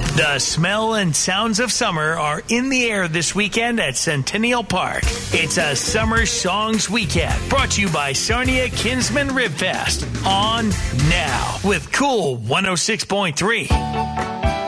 The smell and sounds of summer are in the air this weekend at Centennial Park. It's a Summer Songs Weekend brought to you by Sarnia Kinsman Rib Fest. On now with Cool 106.3.